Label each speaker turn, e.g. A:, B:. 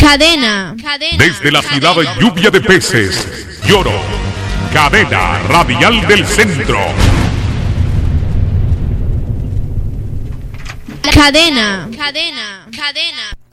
A: Cadena.
B: Desde la ciudad lluvia de peces, Lloro. Cadena radial del centro.
A: Cadena.